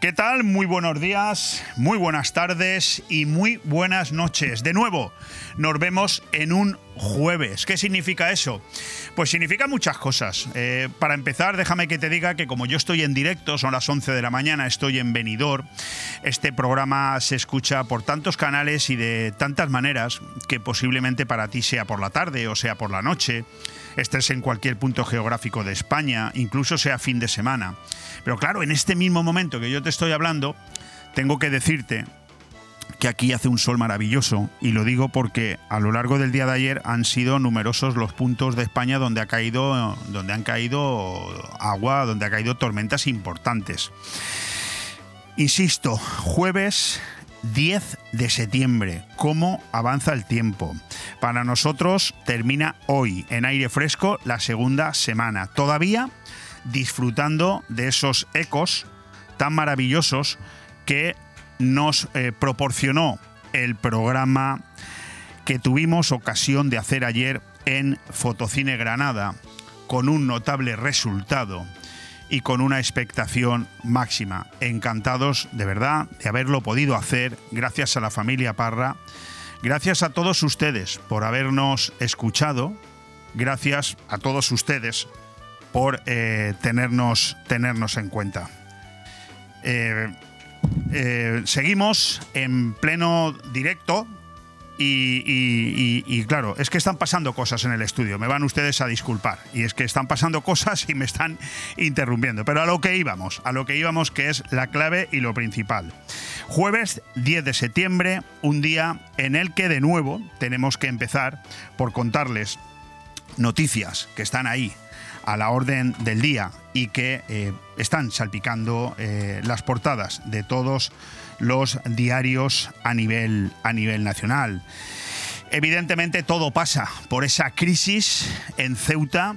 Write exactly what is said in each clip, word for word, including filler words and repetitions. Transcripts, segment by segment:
¿Qué tal? Muy buenos días, muy buenas tardes y muy buenas noches. De nuevo, nos vemos en un jueves. ¿Qué significa eso? Pues significa muchas cosas. Eh, para empezar, déjame que te diga que como yo estoy en directo, son las once de la mañana, estoy en Benidorm. Este programa se escucha por tantos canales y de tantas maneras que posiblemente para ti sea por la tarde o sea por la noche, estés en cualquier punto geográfico de España, incluso sea fin de semana. Pero claro, en este mismo momento que yo te estoy hablando, tengo que decirte que aquí hace un sol maravilloso, y lo digo porque a lo largo del día de ayer han sido numerosos los puntos de España donde ha caído, donde han caído agua, donde ha caído tormentas importantes. Insisto, jueves diez de septiembre, ¿cómo avanza el tiempo? Para nosotros termina hoy, en aire fresco, la segunda semana. Todavía disfrutando de esos ecos tan maravillosos que nos eh, proporcionó el programa que tuvimos ocasión de hacer ayer en Fotocine Granada, con un notable resultado y con una expectación máxima. Encantados, de verdad, de haberlo podido hacer, gracias a la familia Parra, gracias a todos ustedes por habernos escuchado, gracias a todos ustedes por eh, tenernos, tenernos en cuenta. Eh, eh, seguimos en pleno directo y, y, y, y claro, es que están pasando cosas en el estudio, me van ustedes a disculpar, y es que están pasando cosas y me están interrumpiendo, pero a lo que íbamos, a lo que íbamos que es la clave y lo principal. Jueves diez de septiembre, un día en el que de nuevo tenemos que empezar por contarles noticias que están ahí a la orden del día y que eh, están salpicando eh, las portadas de todos los diarios a nivel, a nivel nacional. Evidentemente todo pasa por esa crisis en Ceuta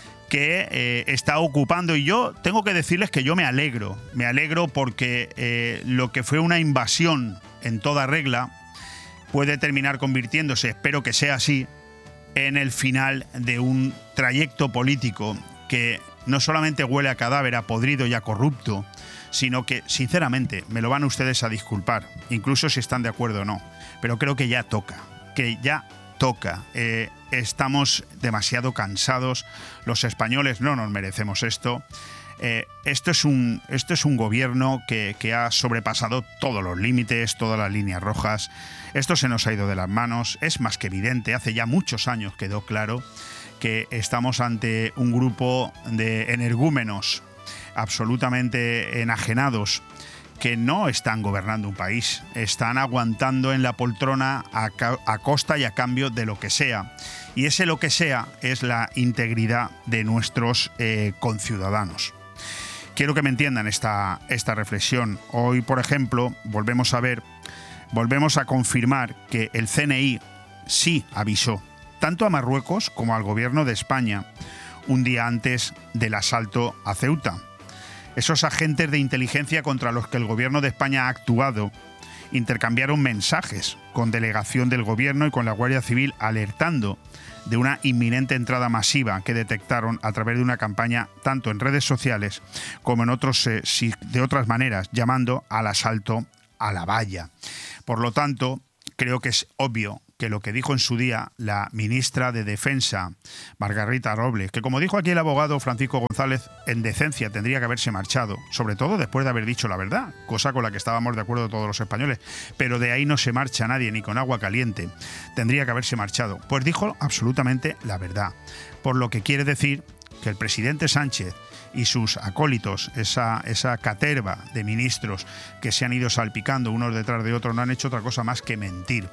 que eh, está ocupando, y yo tengo que decirles que yo me alegro, me alegro porque eh, lo que fue una invasión en toda regla puede terminar convirtiéndose, espero que sea así, en el final de un trayecto político que no solamente huele a cadáver, a podrido y a corrupto, sino que, sinceramente, me lo van ustedes a disculpar, incluso si están de acuerdo o no, pero creo que ya toca, que ya toca. Eh, estamos demasiado cansados, los españoles no nos merecemos esto. Eh, esto es un, esto es un gobierno que, que ha sobrepasado todos los límites, todas las líneas rojas. Esto se nos ha ido de las manos. Es más que evidente, hace ya muchos años quedó claro que estamos ante un grupo de energúmenos absolutamente enajenados que no están gobernando un país, están aguantando en la poltrona a, a costa y a cambio de lo que sea. Y ese lo que sea es la integridad de nuestros eh, conciudadanos. Quiero que me entiendan esta, esta reflexión. Hoy, por ejemplo, volvemos a ver, volvemos a confirmar que el C N I sí avisó tanto a Marruecos como al gobierno de España un día antes del asalto a Ceuta. Esos agentes de inteligencia contra los que el gobierno de España ha actuado intercambiaron mensajes con delegación del gobierno y con la Guardia Civil, alertando de una inminente entrada masiva que detectaron a través de una campaña tanto en redes sociales como en otros, eh, de otras maneras, llamando al asalto a la valla. Por lo tanto, creo que es obvio que lo que dijo en su día la ministra de Defensa, Margarita Robles, que como dijo aquí el abogado Francisco González, en decencia tendría que haberse marchado, sobre todo después de haber dicho la verdad, cosa con la que estábamos de acuerdo todos los españoles, pero de ahí no se marcha nadie, ni con agua caliente, tendría que haberse marchado. Pues dijo absolutamente la verdad, por lo que quiere decir que el presidente Sánchez y sus acólitos, esa, esa caterva de ministros que se han ido salpicando unos detrás de otros, no han hecho otra cosa más que mentir.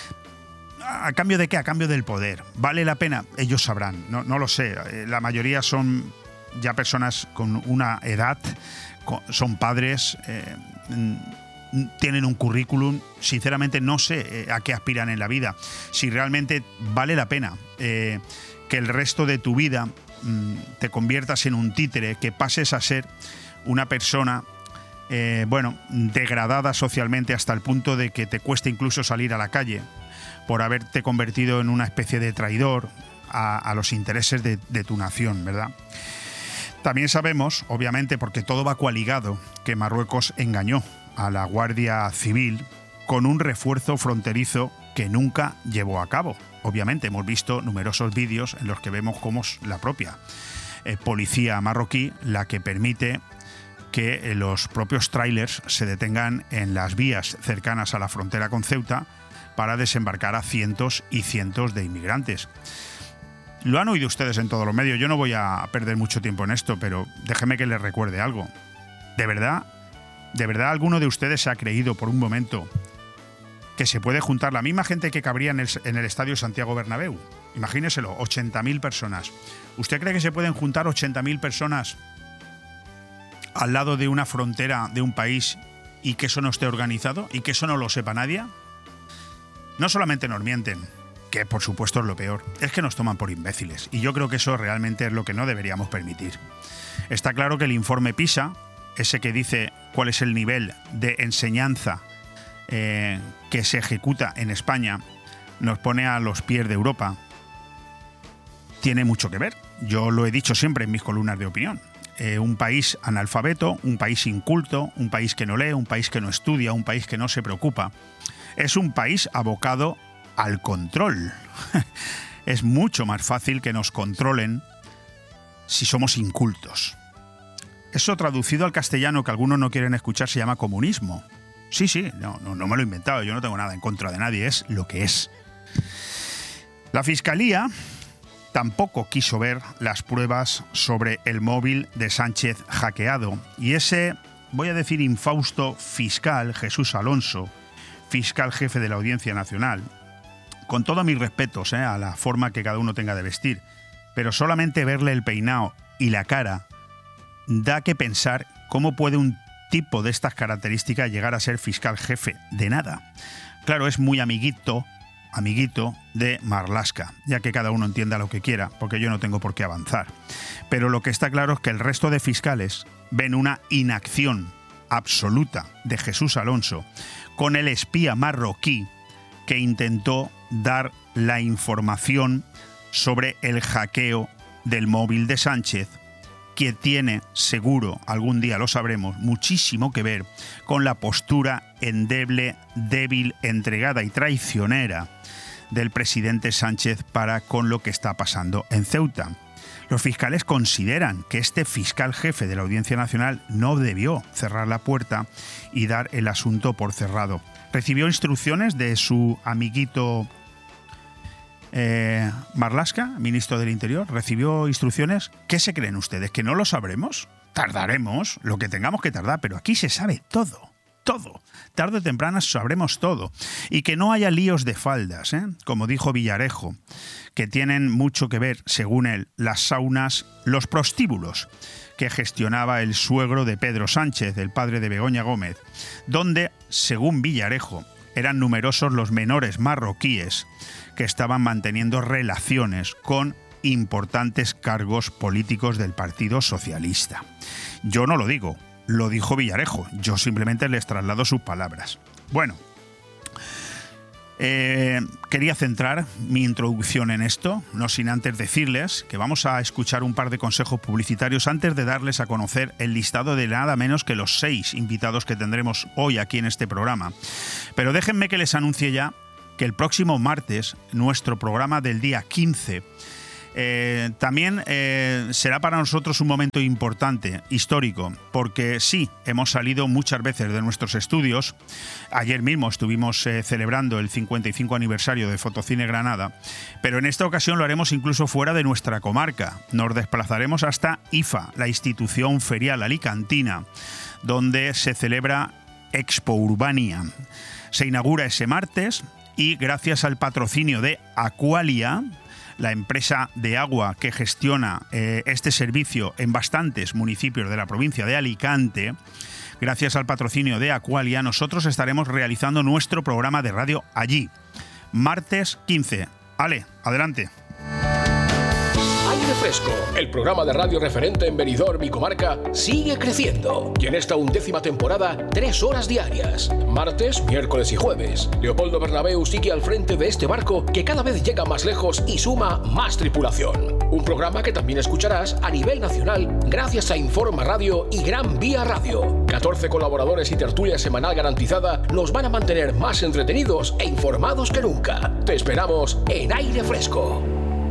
¿A cambio de qué? A cambio del poder. ¿Vale la pena? Ellos sabrán, no, no lo sé. La mayoría son ya personas con una edad, son padres, eh, tienen un currículum. Sinceramente no sé a qué aspiran en la vida. Si realmente vale la pena eh, que el resto de tu vida mm, te conviertas en un títere, que pases a ser una persona eh, bueno, degradada socialmente hasta el punto de que te cueste incluso salir a la calle por haberte convertido en una especie de traidor a, a los intereses de, de tu nación, ¿verdad? También sabemos, obviamente, porque todo va coaligado, que Marruecos engañó a la Guardia Civil con un refuerzo fronterizo que nunca llevó a cabo. Obviamente hemos visto numerosos vídeos en los que vemos cómo es la propia eh, policía marroquí la que permite que eh, los propios tráilers se detengan en las vías cercanas a la frontera con Ceuta para desembarcar a cientos y cientos de inmigrantes. Lo han oído ustedes en todos los medios, yo no voy a perder mucho tiempo en esto, pero déjeme que les recuerde algo. ¿De verdad, de verdad alguno de ustedes se ha creído por un momento que se puede juntar la misma gente que cabría en el, en el estadio Santiago Bernabéu? Imagíneselo, ochenta mil personas. ¿Usted cree que se pueden juntar ochenta mil personas al lado de una frontera de un país y que eso no esté organizado y que eso no lo sepa nadie? No solamente nos mienten, que por supuesto es lo peor, es que nos toman por imbéciles, y yo creo que eso realmente es lo que no deberíamos permitir. Está claro que el informe PISA, ese que dice cuál es el nivel de enseñanza eh, que se ejecuta en España, nos pone a los pies de Europa. Tiene mucho que ver, yo lo he dicho siempre en mis columnas de opinión. Eh, un país analfabeto, un país inculto, un país que no lee, un país que no estudia, un país que no se preocupa, es un país abocado al control. Es mucho más fácil que nos controlen si somos incultos. Eso traducido al castellano que algunos no quieren escuchar se llama comunismo. Sí, sí, no, no, no me lo he inventado, yo no tengo nada en contra de nadie, es lo que es. La Fiscalía tampoco quiso ver las pruebas sobre el móvil de Sánchez hackeado, y ese, voy a decir, infausto fiscal Jesús Alonso, fiscal jefe de la Audiencia Nacional, con todos mis respetos eh, a la forma que cada uno tenga de vestir, pero solamente verle el peinado y la cara da que pensar cómo puede un tipo de estas características llegar a ser fiscal jefe de nada. Claro, es muy amiguito, amiguito de Marlaska, ya que cada uno entienda lo que quiera, porque yo no tengo por qué avanzar. Pero lo que está claro es que el resto de fiscales ven una inacción absoluta de Jesús Alonso con el espía marroquí que intentó dar la información sobre el hackeo del móvil de Sánchez, que tiene, seguro, algún día lo sabremos, muchísimo que ver con la postura endeble, débil, entregada y traicionera del presidente Sánchez para con lo que está pasando en Ceuta. Los fiscales consideran que este fiscal jefe de la Audiencia Nacional no debió cerrar la puerta y dar el asunto por cerrado. Recibió instrucciones de su amiguito eh, Marlaska, ministro del Interior. Recibió instrucciones. ¿Qué se creen ustedes? ¿Que no lo sabremos? Tardaremos lo que tengamos que tardar, pero aquí se sabe todo. Todo. Tarde o temprano sabremos todo. Y que no haya líos de faldas, ¿eh? Como dijo Villarejo, que tienen mucho que ver, según él, las saunas, los prostíbulos que gestionaba el suegro de Pedro Sánchez, el padre de Begoña Gómez, donde, según Villarejo, eran numerosos los menores marroquíes que estaban manteniendo relaciones con importantes cargos políticos del Partido Socialista. Yo no lo digo, lo dijo Villarejo, yo simplemente les traslado sus palabras. Bueno, eh, quería centrar mi introducción en esto, no sin antes decirles que vamos a escuchar un par de consejos publicitarios antes de darles a conocer el listado de nada menos que los seis invitados que tendremos hoy aquí en este programa. Pero déjenme que les anuncie ya que el próximo martes, nuestro programa del día quince, Eh, también eh, será para nosotros un momento importante, histórico, porque sí, hemos salido muchas veces de nuestros estudios. Ayer mismo estuvimos eh, celebrando el cincuenta y cinco aniversario de Fotocine Granada, pero en esta ocasión lo haremos incluso fuera de nuestra comarca. Nos desplazaremos hasta I F A, la institución ferial alicantina, donde se celebra Expo Urbania. Se inaugura ese martes y gracias al patrocinio de Aqualia, la empresa de agua que gestiona eh, este servicio en bastantes municipios de la provincia de Alicante, gracias al patrocinio de Aqualia, nosotros estaremos realizando nuestro programa de radio allí, martes quince. Ale, adelante. Aire Fresco, el programa de radio referente en Benidorm y comarca, sigue creciendo. Y en esta undécima temporada, tres horas diarias. Martes, miércoles y jueves. Leopoldo Bernabéu sigue al frente de este barco que cada vez llega más lejos y suma más tripulación. un programa que también escucharás a nivel nacional gracias a Informa Radio y Gran Vía Radio. catorce colaboradores y tertulia semanal garantizada nos van a mantener más entretenidos e informados que nunca. Te esperamos en Aire Fresco.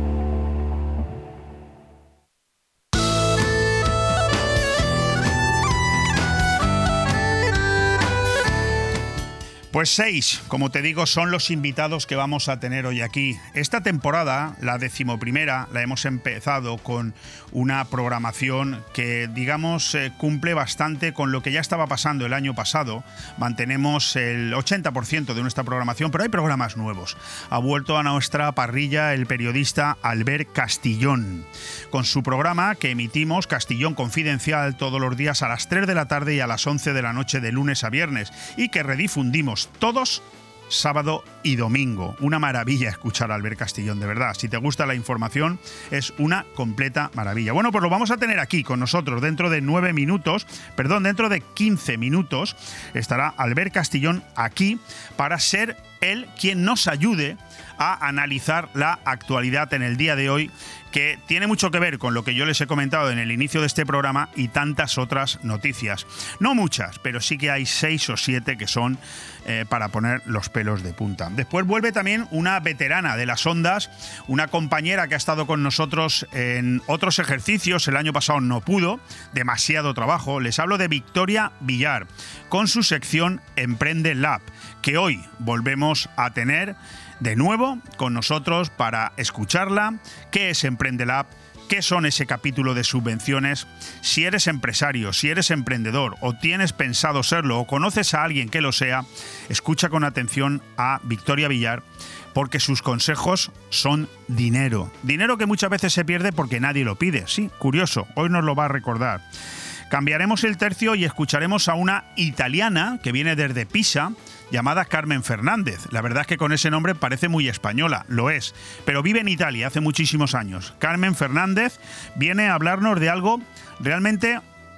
Pues seis, como te digo, son los invitados que vamos a tener hoy aquí. Esta temporada, la decimoprimera, la hemos empezado con una programación que, digamos, eh, cumple bastante con lo que ya estaba pasando el año pasado. Mantenemos el ochenta por ciento de nuestra programación, pero hay programas nuevos. Ha vuelto a nuestra parrilla el periodista Albert Castillón, con su programa que emitimos, Castillón Confidencial, todos los días a las tres de la tarde y a las once de la noche de lunes a viernes, y que redifundimos todos sábado y domingo. Una maravilla escuchar a Albert Castillón, de verdad. Si te gusta la información, es una completa maravilla. Bueno, pues lo vamos a tener aquí con nosotros dentro de nueve minutos, perdón, dentro de quince minutos estará Albert Castillón aquí para ser él quien nos ayude a analizar la actualidad en el día de hoy, que tiene mucho que ver con lo que yo les he comentado en el inicio de este programa y tantas otras noticias. No muchas, pero sí que hay seis o siete que son eh, para poner los pelos de punta. Después vuelve también una veterana de las ondas, una compañera que ha estado con nosotros en otros ejercicios. El año pasado no pudo, demasiado trabajo. Les hablo de Victoria Villar, con su sección Emprende Lab, que hoy volvemos a tener de nuevo con nosotros para escucharla. ¿Qué es Emprende Lab? ¿Qué son ese capítulo de subvenciones? Si eres empresario, si eres emprendedor o tienes pensado serlo o conoces a alguien que lo sea, escucha con atención a Victoria Villar, porque sus consejos son dinero. Dinero que muchas veces se pierde porque nadie lo pide. Sí, curioso, hoy nos lo va a recordar. Cambiaremos el tercio y escucharemos a una italiana que viene desde Pisa, llamada Carmen Fernández. La verdad es que con ese nombre parece muy española, lo es, pero vive en Italia hace muchísimos años. Carmen Fernández viene a hablarnos de algo realmente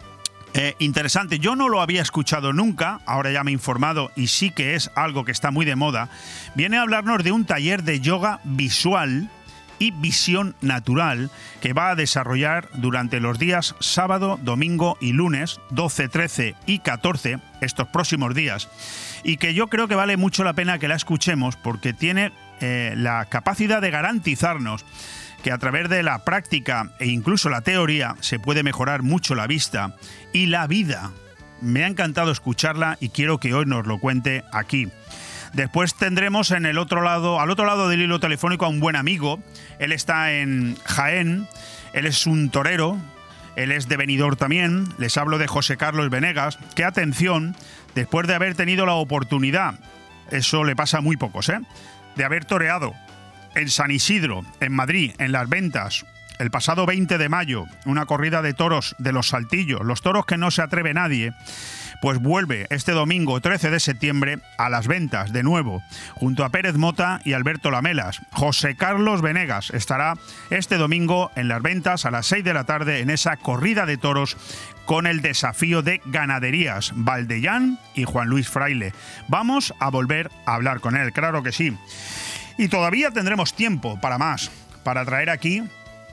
eh, interesante. Yo no lo había escuchado nunca, ahora ya me he informado y sí que es algo que está muy de moda. Viene a hablarnos de un taller de yoga visual y visión natural que va a desarrollar durante los días sábado, domingo y lunes, doce, trece y catorce, estos próximos días, y que yo creo que vale mucho la pena que la escuchemos porque tiene eh, la capacidad de garantizarnos que a través de la práctica e incluso la teoría se puede mejorar mucho la vista y la vida. Me ha encantado escucharla y quiero que hoy nos lo cuente aquí. Después tendremos en el otro lado, al otro lado del hilo telefónico, a un buen amigo. Él está en Jaén, él es un torero, él es de Benidorm también. Les hablo de José Carlos Venegas, que, atención, después de haber tenido la oportunidad, eso le pasa a muy pocos, ¿eh?, de haber toreado en San Isidro, en Madrid, en Las Ventas, el pasado veinte de mayo, una corrida de toros de los Saltillos, los toros que no se atreve nadie, pues vuelve este domingo trece de septiembre a Las Ventas de nuevo, junto a Pérez Mota y Alberto Lamelas. José Carlos Venegas estará este domingo en Las Ventas a las seis de la tarde en esa corrida de toros con el desafío de ganaderías Valdellán y Juan Luis Fraile. Vamos a volver a hablar con él, claro que sí. Y todavía tendremos tiempo para más, para traer aquí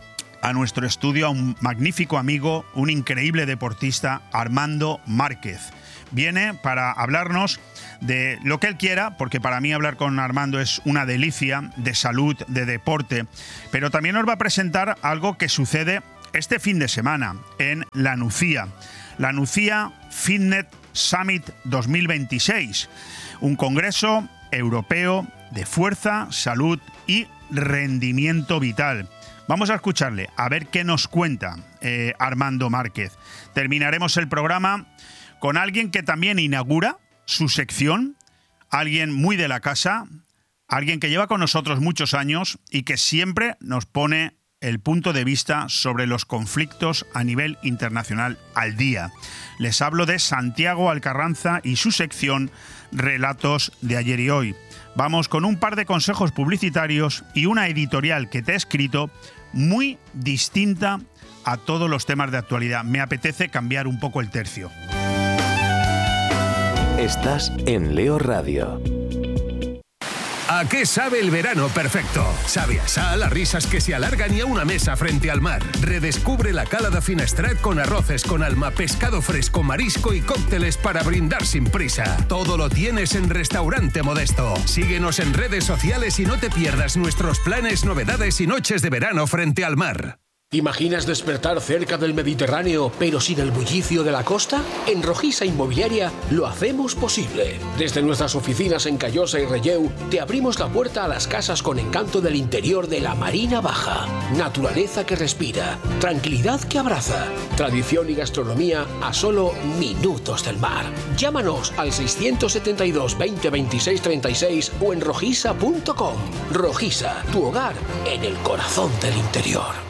a nuestro estudio a un magnífico amigo, un increíble deportista, Armando Márquez. Viene para hablarnos de lo que él quiera, porque para mí hablar con Armando es una delicia, de salud, de deporte, pero también nos va a presentar algo que sucede este fin de semana en La Nucía. La Nucía Fitness Summit dos mil veintiséis, un congreso europeo de fuerza, salud y rendimiento vital. Vamos a escucharle, a ver qué nos cuenta eh, Armando Márquez. Terminaremos el programa con alguien que también inaugura su sección, alguien muy de la casa, alguien que lleva con nosotros muchos años y que siempre nos pone el punto de vista sobre los conflictos a nivel internacional al día. Les hablo de Santiago Alcarranza y su sección Relatos de ayer y hoy. Vamos con un par de consejos publicitarios y una editorial que te he escrito muy distinta a todos los temas de actualidad. Me apetece cambiar un poco el tercio. Estás en Leo Radio. ¿A qué sabe el verano perfecto? Sabe a sal, a risas que se alargan y a una mesa frente al mar. Redescubre la cala de Finestrat con arroces con alma, pescado fresco, marisco y cócteles para brindar sin prisa. Todo lo tienes en Restaurante Modesto. Síguenos en redes sociales y no te pierdas nuestros planes, novedades y noches de verano frente al mar. ¿Imaginas despertar cerca del Mediterráneo, pero sin el bullicio de la costa? En Rojisa Inmobiliaria lo hacemos posible. Desde nuestras oficinas en Callosa y Relleu, te abrimos la puerta a las casas con encanto del interior de la Marina Baja. Naturaleza que respira, tranquilidad que abraza, tradición y gastronomía a solo minutos del mar. Llámanos al seiscientos setenta y dos, veinte, veintiséis, treinta y seis o en rojisa punto com. Rojisa, tu hogar en el corazón del interior.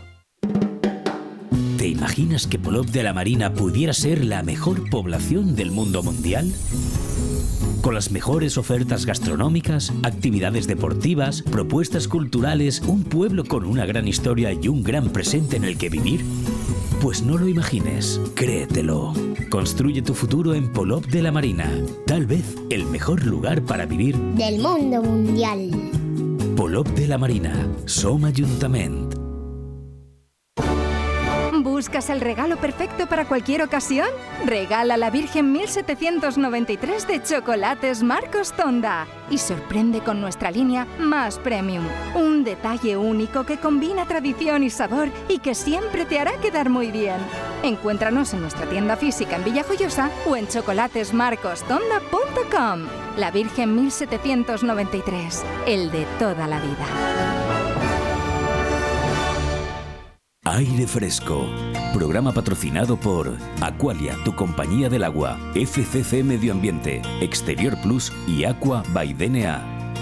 ¿Te imaginas que Polop de la Marina pudiera ser la mejor población del mundo mundial? Con las mejores ofertas gastronómicas, actividades deportivas, propuestas culturales, un pueblo con una gran historia y un gran presente en el que vivir. Pues no lo imagines, créetelo. Construye tu futuro en Polop de la Marina. Tal vez el mejor lugar para vivir del mundo mundial. Polop de la Marina, Som Ajuntament. ¿Buscas el regalo perfecto para cualquier ocasión? Regala la Virgen mil setecientos noventa y tres de Chocolates Marcos Tonda y sorprende con nuestra línea Más Premium. Un detalle único que combina tradición y sabor y que siempre te hará quedar muy bien. Encuéntranos en nuestra tienda física en Villajoyosa o en chocolates marcos tonda punto com. La Virgen mil setecientos noventa y tres, el de toda la vida. Aire Fresco, programa patrocinado por Aqualia, tu compañía del agua, F C C Medio Ambiente, Exterior Plus y Aqua by D N A.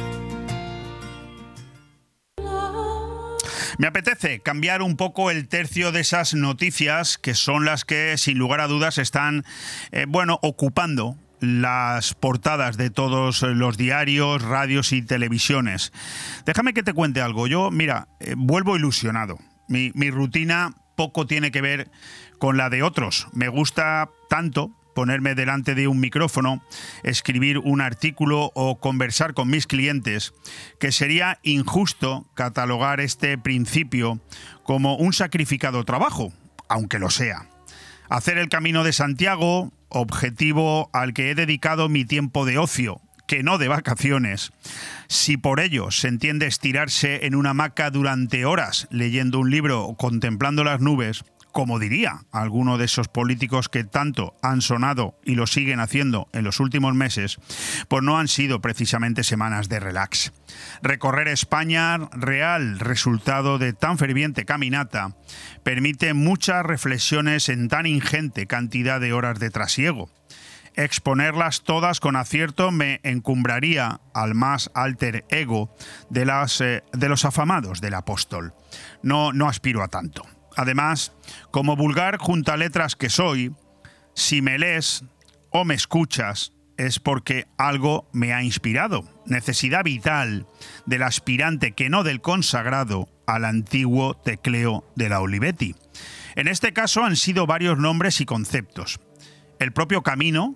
Me apetece cambiar un poco el tercio de esas noticias que son las que, sin lugar a dudas, están, eh, bueno, ocupando las portadas de todos los diarios, radios y televisiones. Déjame que te cuente algo. Yo, mira, eh, vuelvo ilusionado. Mi, mi rutina poco tiene que ver con la de otros. Me gusta tanto ponerme delante de un micrófono, escribir un artículo o conversar con mis clientes, que sería injusto catalogar este principio como un sacrificado trabajo, aunque lo sea. Hacer el Camino de Santiago, objetivo al que he dedicado mi tiempo de ocio, que no de vacaciones. Si por ello se entiende estirarse en una hamaca durante horas leyendo un libro o contemplando las nubes, como diría alguno de esos políticos que tanto han sonado y lo siguen haciendo en los últimos meses, pues no han sido precisamente semanas de relax. Recorrer España, real resultado de tan ferviente caminata, permite muchas reflexiones en tan ingente cantidad de horas de trasiego. Exponerlas todas con acierto me encumbraría al más alter ego de, las, eh, de los afamados del apóstol. No, no aspiro a tanto. Además, como vulgar juntaletras que soy, si me lees o me escuchas es porque algo me ha inspirado. Necesidad vital del aspirante que no del consagrado al antiguo tecleo de la Olivetti. En este caso han sido varios nombres y conceptos. El propio camino,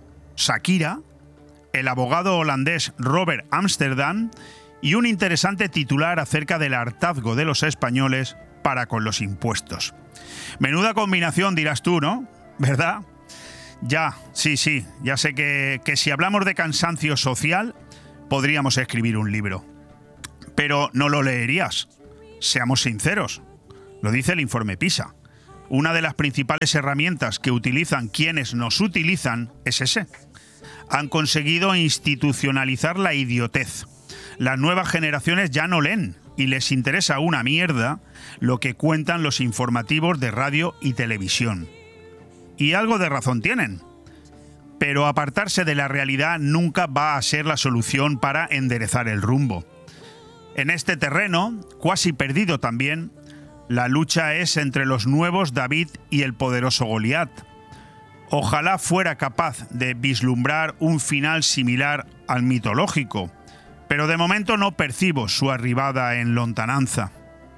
Shakira, el abogado holandés Robert Amsterdam y un interesante titular acerca del hartazgo de los españoles para con los impuestos. Menuda combinación, dirás tú, ¿no? ¿Verdad? Ya, sí, sí, ya sé que, que si hablamos de cansancio social, podríamos escribir un libro. Pero no lo leerías. Seamos sinceros. Lo dice el informe PISA. Una de las principales herramientas que utilizan quienes nos utilizan es ese. Han conseguido institucionalizar la idiotez. Las nuevas generaciones ya no leen y les interesa una mierda lo que cuentan los informativos de radio y televisión. Y algo de razón tienen. Pero apartarse de la realidad nunca va a ser la solución para enderezar el rumbo. En este terreno, cuasi perdido también, la lucha es entre los nuevos David y el poderoso Goliat. Ojalá fuera capaz de vislumbrar un final similar al mitológico, pero de momento no percibo su arribada en lontananza.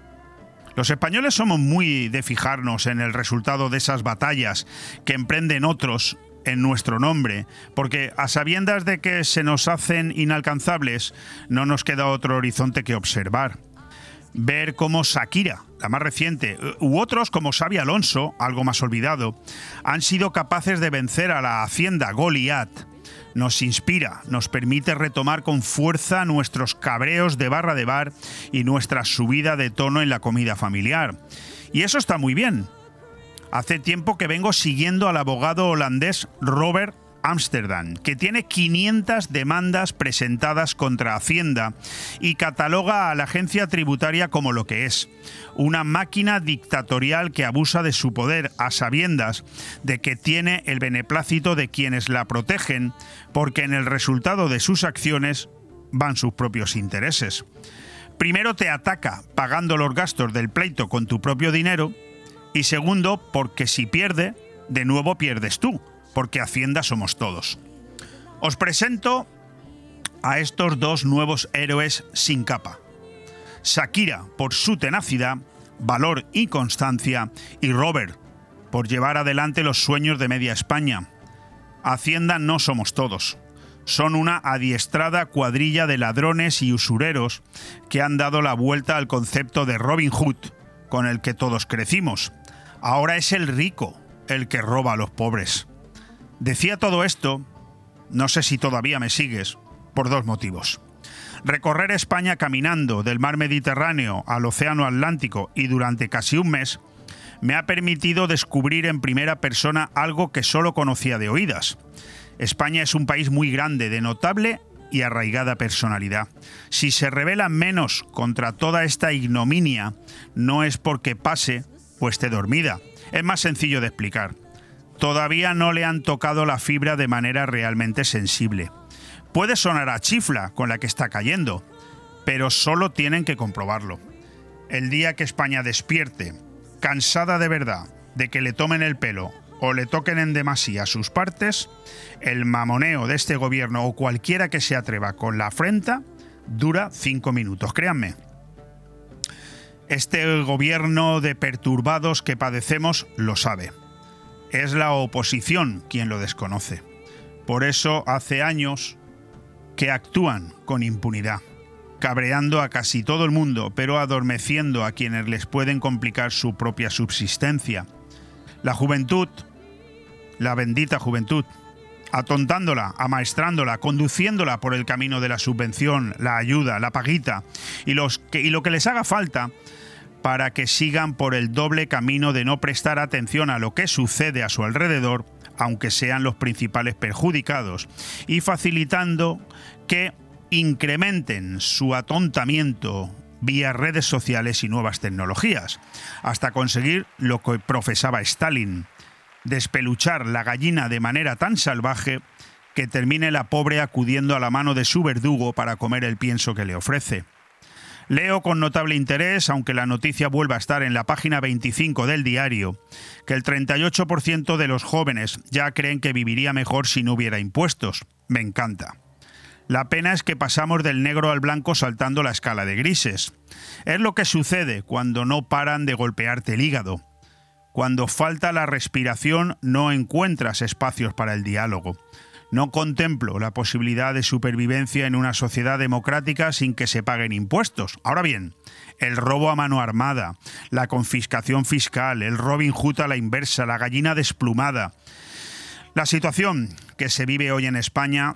Los españoles somos muy de fijarnos en el resultado de esas batallas que emprenden otros en nuestro nombre, porque a sabiendas de que se nos hacen inalcanzables, no nos queda otro horizonte que observar. Ver cómo Shakira, la más reciente, u otros como Xabi Alonso, algo más olvidado, han sido capaces de vencer a la Hacienda Goliat. Nos inspira, nos permite retomar con fuerza nuestros cabreos de barra de bar y nuestra subida de tono en la comida familiar. Y eso está muy bien. Hace tiempo que vengo siguiendo al abogado holandés Robert Amsterdam, que tiene quinientas demandas presentadas contra Hacienda y cataloga a la agencia tributaria como lo que es: una máquina dictatorial que abusa de su poder a sabiendas de que tiene el beneplácito de quienes la protegen, porque en el resultado de sus acciones van sus propios intereses. Primero te ataca pagando los gastos del pleito con tu propio dinero, y segundo, porque si pierde, de nuevo pierdes tú, porque Hacienda somos todos. Os presento a estos dos nuevos héroes sin capa. Shakira, por su tenacidad, valor y constancia, y Robert, por llevar adelante los sueños de media España. Hacienda no somos todos. Son una adiestrada cuadrilla de ladrones y usureros que han dado la vuelta al concepto de Robin Hood, con el que todos crecimos. Ahora es el rico el que roba a los pobres. Decía todo esto, no sé si todavía me sigues, por dos motivos. Recorrer España caminando del mar Mediterráneo al océano Atlántico y durante casi un mes me ha permitido descubrir en primera persona algo que solo conocía de oídas. España es un país muy grande, de notable y arraigada personalidad. Si se rebela menos contra toda esta ignominia, no es porque pase o esté dormida. Es más sencillo de explicar. Todavía no le han tocado la fibra de manera realmente sensible. Puede sonar a chifla con la que está cayendo, pero solo tienen que comprobarlo. El día que España despierte, cansada de verdad de que le tomen el pelo o le toquen en demasía sus partes, el mamoneo de este gobierno o cualquiera que se atreva con la afrenta dura cinco minutos, créanme. Este gobierno de perturbados que padecemos lo sabe. Es la oposición quien lo desconoce. Por eso hace años que actúan con impunidad, cabreando a casi todo el mundo, pero adormeciendo a quienes les pueden complicar su propia subsistencia. La juventud, la bendita juventud, atontándola, amaestrándola, conduciéndola por el camino de la subvención, la ayuda, la paguita y, los que, y lo que les haga falta para que sigan por el doble camino de no prestar atención a lo que sucede a su alrededor, aunque sean los principales perjudicados, y facilitando que incrementen su atontamiento vía redes sociales y nuevas tecnologías, hasta conseguir lo que profesaba Stalin: despeluchar la gallina de manera tan salvaje que termine la pobre acudiendo a la mano de su verdugo para comer el pienso que le ofrece. Leo con notable interés, aunque la noticia vuelva a estar en la página veinticinco del diario, que el treinta y ocho por ciento de los jóvenes ya creen que viviría mejor si no hubiera impuestos. Me encanta. La pena es que pasamos del negro al blanco saltando la escala de grises. Es lo que sucede cuando no paran de golpearte el hígado. Cuando falta la respiración no encuentras espacios para el diálogo. No contemplo la posibilidad de supervivencia en una sociedad democrática sin que se paguen impuestos. Ahora bien, el robo a mano armada, la confiscación fiscal, el Robin Hood a la inversa, la gallina desplumada. La situación que se vive hoy en España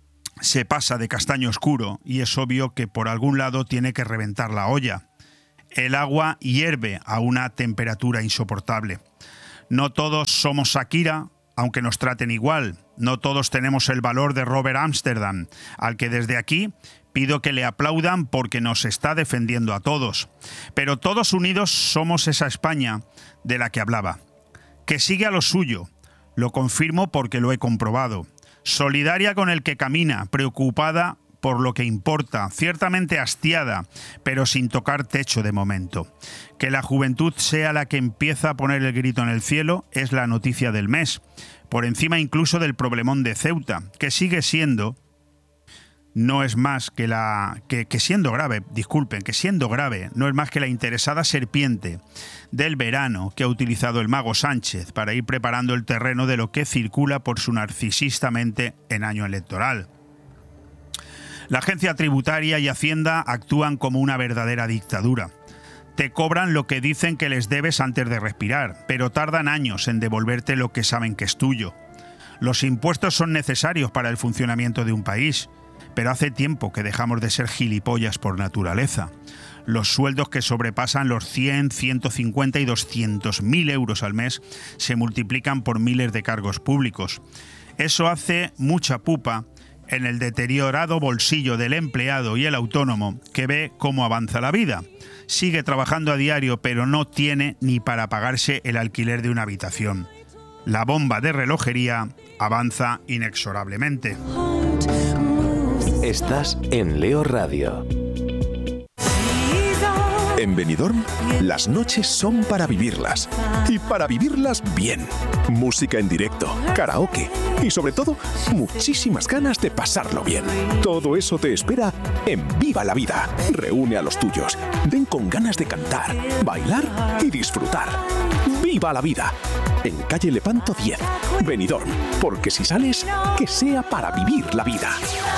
se pasa de castaño oscuro y es obvio que por algún lado tiene que reventar la olla. El agua hierve a una temperatura insoportable. No todos somos Shakira, aunque nos traten igual. No todos tenemos el valor de Robert Amsterdam, al que desde aquí pido que le aplaudan porque nos está defendiendo a todos. Pero todos unidos somos esa España de la que hablaba, que sigue a lo suyo. Lo confirmo porque lo he comprobado. Solidaria con el que camina, preocupada por lo que importa, ciertamente hastiada, pero sin tocar techo de momento. Que la juventud sea la que empieza a poner el grito en el cielo es la noticia del mes, por encima incluso del problemón de Ceuta, que sigue siendo no es más que la que, que siendo grave, disculpen, que siendo grave, no es más que la interesada serpiente del verano que ha utilizado el mago Sánchez para ir preparando el terreno de lo que circula por su narcisista mente en año electoral. La agencia tributaria y Hacienda actúan como una verdadera dictadura. Te cobran lo que dicen que les debes antes de respirar, pero tardan años en devolverte lo que saben que es tuyo. Los impuestos son necesarios para el funcionamiento de un país, pero hace tiempo que dejamos de ser gilipollas por naturaleza. Los sueldos que sobrepasan los cien, ciento cincuenta y doscientos mil euros al mes se multiplican por miles de cargos públicos. Eso hace mucha pupa en el deteriorado bolsillo del empleado y el autónomo que ve cómo avanza la vida. Sigue trabajando a diario, pero no tiene ni para pagarse el alquiler de una habitación. La bomba de relojería avanza inexorablemente. Estás en Leo Radio. En Benidorm, las noches son para vivirlas. Y para vivirlas bien. Música en directo, karaoke y sobre todo, muchísimas ganas de pasarlo bien. Todo eso te espera en Viva la Vida. Reúne a los tuyos. Ven con ganas de cantar, bailar y disfrutar. ¡Viva la Vida! En calle Lepanto diez, Benidorm. Porque si sales, que sea para vivir la vida.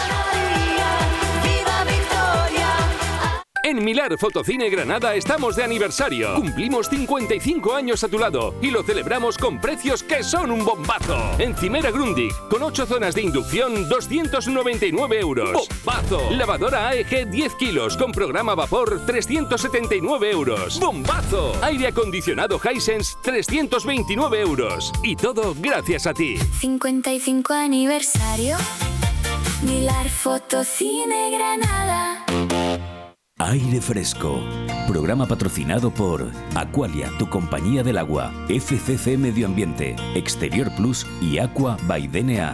En Milar Fotocine Granada estamos de aniversario. Cumplimos cincuenta y cinco años a tu lado y lo celebramos con precios que son un bombazo. Encimera Grundig, con ocho zonas de inducción, doscientos noventa y nueve euros. ¡Bombazo! Lavadora A E G diez kilos con programa vapor, trescientos setenta y nueve euros. ¡Bombazo! Aire acondicionado Hisense, trescientos veintinueve euros. Y todo gracias a ti. cincuenta y cinco aniversario. Milar Fotocine Granada. Aire Fresco, programa patrocinado por Aqualia, tu compañía del agua, F C C Medio Ambiente, Exterior Plus y Aqua by D N A.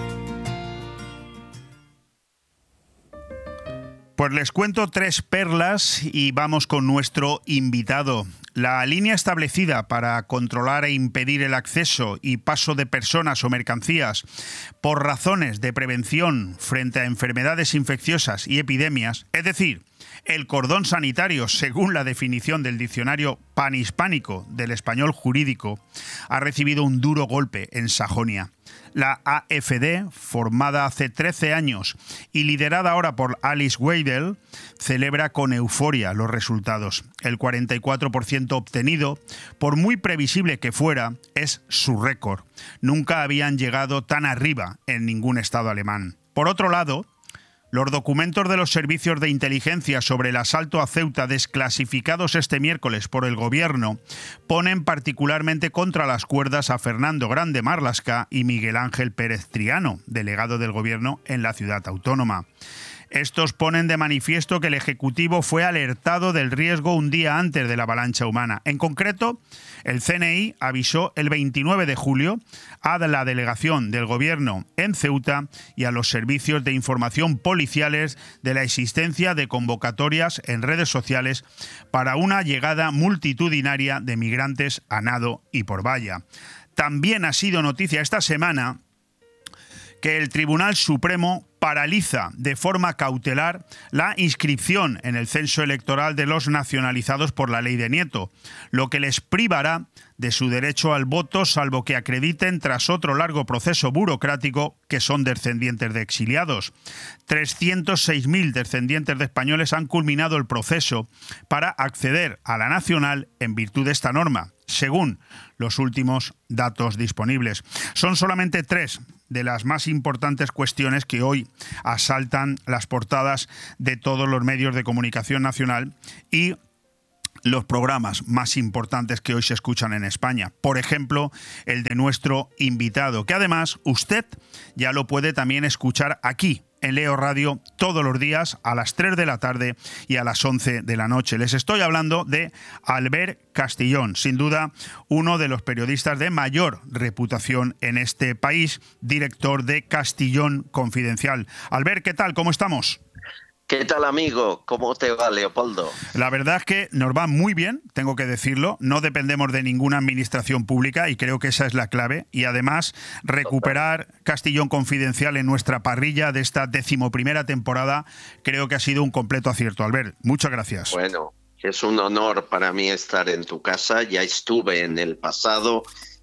Pues les cuento tres perlas y vamos con nuestro invitado. La línea establecida para controlar e impedir el acceso y paso de personas o mercancías por razones de prevención frente a enfermedades infecciosas y epidemias, es decir, el cordón sanitario, según la definición del diccionario panhispánico del español jurídico, ha recibido un duro golpe en Sajonia. La A F D, formada hace trece años y liderada ahora por Alice Weidel, celebra con euforia los resultados. El cuarenta y cuatro por ciento obtenido, por muy previsible que fuera, es su récord. Nunca habían llegado tan arriba en ningún estado alemán. Por otro lado, los documentos de los servicios de inteligencia sobre el asalto a Ceuta desclasificados este miércoles por el gobierno ponen particularmente contra las cuerdas a Fernando Grande Marlaska y Miguel Ángel Pérez Triano, delegado del gobierno en la ciudad autónoma. Estos ponen de manifiesto que el Ejecutivo fue alertado del riesgo un día antes de la avalancha humana. En concreto, el C N I avisó el veintinueve de julio a la delegación del Gobierno en Ceuta y a los servicios de información policiales de la existencia de convocatorias en redes sociales para una llegada multitudinaria de migrantes a nado y por valla. También ha sido noticia esta semana que el Tribunal Supremo paraliza de forma cautelar la inscripción en el censo electoral de los nacionalizados por la ley de Nieto, lo que les privará de su derecho al voto, salvo que acrediten tras otro largo proceso burocrático que son descendientes de exiliados. trescientos seis mil descendientes de españoles han culminado el proceso para acceder a la nacional en virtud de esta norma, según los últimos datos disponibles. Son solamente tres de las más importantes cuestiones que hoy asaltan las portadas de todos los medios de comunicación nacional y los programas más importantes que hoy se escuchan en España. Por ejemplo, el de nuestro invitado, que además usted ya lo puede también escuchar aquí, en Leo Radio, todos los días a las tres de la tarde y a las once de la noche. Les estoy hablando de Albert Castillón, sin duda uno de los periodistas de mayor reputación en este país, director de Castillón Confidencial. Albert, ¿qué tal? ¿Cómo estamos? ¿Qué tal, amigo? ¿Cómo te va, Leopoldo? La verdad es que nos va muy bien, tengo que decirlo. No dependemos de ninguna administración pública y creo que esa es la clave. Y además, recuperar Castellón Confidencial en nuestra parrilla de esta decimoprimera temporada creo que ha sido un completo acierto. Albert, muchas gracias. Bueno, es un honor para mí estar en tu casa. Ya estuve en el pasado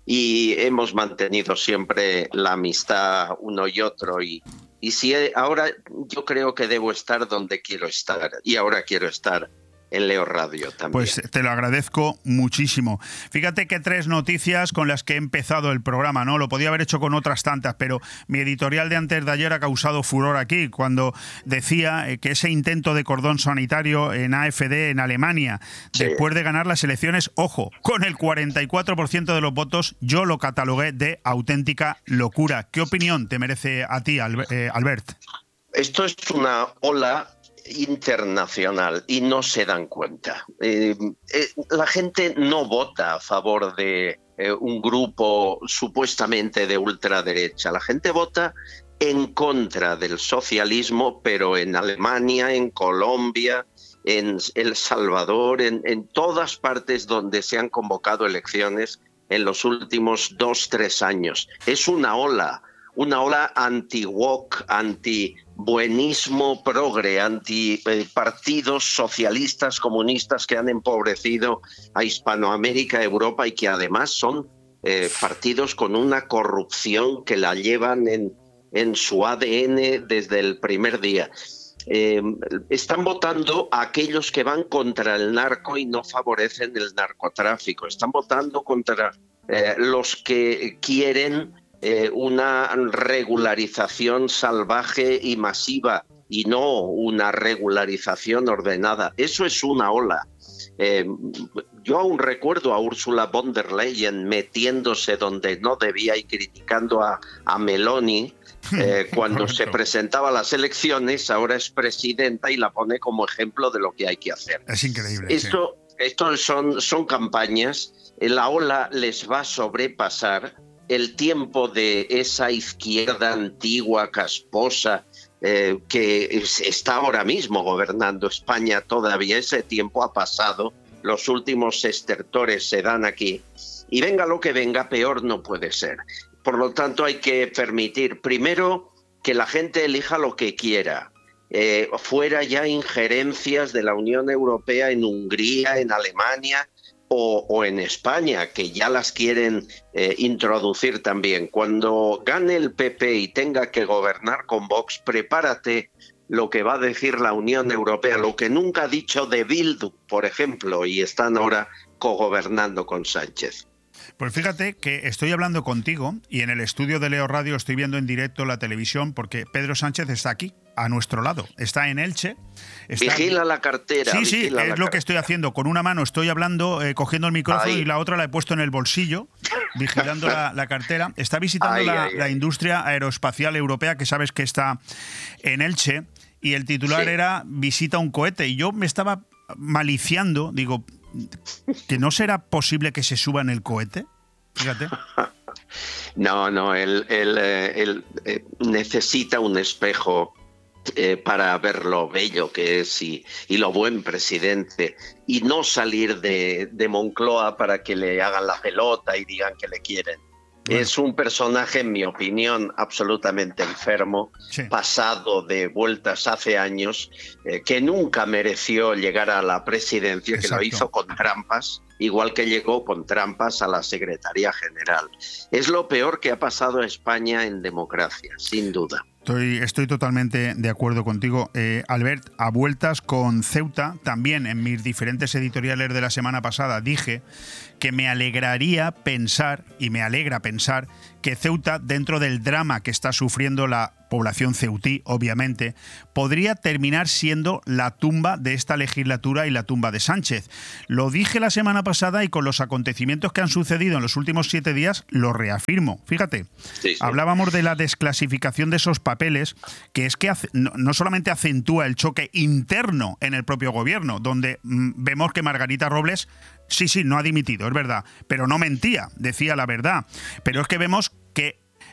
y hemos mantenido siempre la amistad uno y otro. Y Y si ahora yo creo que debo estar donde quiero estar, y ahora quiero estar en Leo Radio también. Pues te lo agradezco muchísimo. Fíjate que tres noticias con las que he empezado el programa, ¿no? Lo podía haber hecho con otras tantas, pero mi editorial de antes de ayer ha causado furor aquí, cuando decía que ese intento de cordón sanitario en A F D en Alemania, sí, después de ganar las elecciones, ojo, con el cuarenta y cuatro por ciento de los votos, yo lo catalogué de auténtica locura. ¿Qué opinión te merece a ti, Albert? Esto es una ola internacional y no se dan cuenta. Eh, eh, la gente no vota a favor de eh, un grupo supuestamente de ultraderecha. La gente vota en contra del socialismo, pero en Alemania, en Colombia, en El Salvador, en, en todas partes donde se han convocado elecciones en los últimos dos, tres años. Es una ola, una ola anti-woke, anti-buenismo progre, anti-partidos socialistas, comunistas que han empobrecido a Hispanoamérica, Europa y que además son eh, partidos con una corrupción que la llevan en, en su A D N desde el primer día. Eh, están votando a aquellos que van contra el narco y no favorecen el narcotráfico. Están votando contra eh, los que quieren Eh, una regularización salvaje y masiva y no una regularización ordenada. Eso es una ola. Eh, yo aún recuerdo a Ursula von der Leyen metiéndose donde no debía y criticando a, a Meloni eh, cuando se presentaba a las elecciones. Ahora es presidenta y la pone como ejemplo de lo que hay que hacer. Es increíble. Esto, sí. esto son, son campañas. La ola les va a sobrepasar. El tiempo de esa izquierda antigua, casposa, eh, que está ahora mismo gobernando España todavía, ese tiempo ha pasado, los últimos estertores se dan aquí, y venga lo que venga, peor no puede ser. Por lo tanto, hay que permitir, primero, que la gente elija lo que quiera, eh, fuera ya injerencias de la Unión Europea en Hungría, en Alemania, O, o en España, que ya las quieren eh, introducir también. Cuando gane el P P y tenga que gobernar con Vox, prepárate lo que va a decir la Unión Europea, lo que nunca ha dicho de Bildu, por ejemplo, y están ahora cogobernando con Sánchez. Pues fíjate que estoy hablando contigo y en el estudio de Leo Radio estoy viendo en directo la televisión porque Pedro Sánchez está aquí, a nuestro lado. Está en Elche. Está... Vigila la cartera. Sí, sí, es lo cartera. que estoy haciendo. Con una mano estoy hablando, eh, cogiendo el micrófono ay. y la otra la he puesto en el bolsillo, vigilando la, la cartera. Está visitando ay, la, ay, la ay. industria aeroespacial europea, que sabes que está en Elche, y el titular sí. era visita un cohete. Y yo me estaba maliciando, digo, ¿que no será posible que se suba en el cohete? Fíjate. No, no, él, él, él, él necesita un espejo eh, para ver lo bello que es y, y lo buen presidente, y no salir de, de Moncloa para que le hagan la pelota y digan que le quieren. Bueno. Es un personaje, en mi opinión, absolutamente enfermo, sí. pasado de vueltas hace años, eh, que nunca mereció llegar a la presidencia, Exacto. que lo hizo con trampas, igual que llegó con trampas a la Secretaría General. Es lo peor que ha pasado a España en democracia, sin duda. Estoy, estoy totalmente de acuerdo contigo. Eh, Albert, a vueltas con Ceuta, también en mis diferentes editoriales de la semana pasada dije que me alegraría pensar, y me alegra pensar, que Ceuta, dentro del drama que está sufriendo la población ceutí, obviamente, podría terminar siendo la tumba de esta legislatura y la tumba de Sánchez. Lo dije la semana pasada y con los acontecimientos que han sucedido en los últimos siete días lo reafirmo. Fíjate, sí, sí. hablábamos de la desclasificación de esos papeles, que es que hace, no, no solamente acentúa el choque interno en el propio gobierno, donde mm, vemos que Margarita Robles, sí, sí, no ha dimitido, es verdad, pero no mentía, decía la verdad. Pero es que vemos que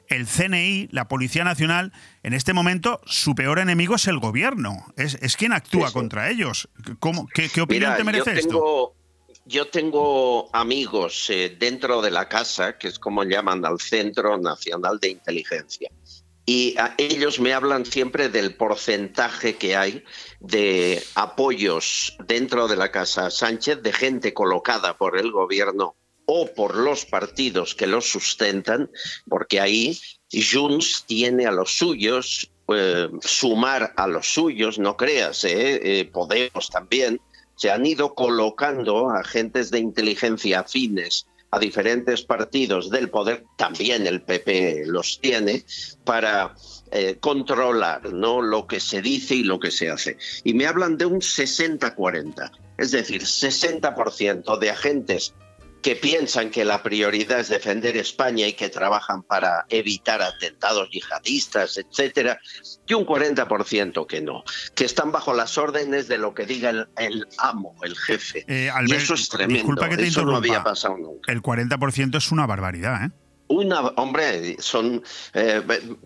el C N I, la Policía Nacional, en este momento su peor enemigo es el gobierno, es, es quien actúa sí, sí. contra ellos. ¿Cómo, qué, ¿Qué opinión Mira, te merece yo tengo, esto? Yo tengo amigos eh, dentro de la casa, que es como llaman al Centro Nacional de Inteligencia. Y a ellos me hablan siempre del porcentaje que hay de apoyos dentro de la Casa Sánchez, de gente colocada por el gobierno o por los partidos que los sustentan, porque ahí Junts tiene a los suyos, eh, Sumar a los suyos, no creas, eh, eh, Podemos también, se han ido colocando agentes de inteligencia afines a diferentes partidos del poder, también el P P los tiene, para eh, controlar, ¿no?, lo que se dice y lo que se hace. Y me hablan de un sesenta cuarenta, es decir, sesenta por ciento de agentes que piensan que la prioridad es defender España y que trabajan para evitar atentados yihadistas, etcétera, y un cuarenta por ciento que no, que están bajo las órdenes de lo que diga el, el amo, el jefe. Eh, Albert, y eso es tremendo, disculpa que te eso no interrumpa. había pasado nunca. El cuarenta por ciento es una barbaridad, ¿eh? Una, hombre, son eh,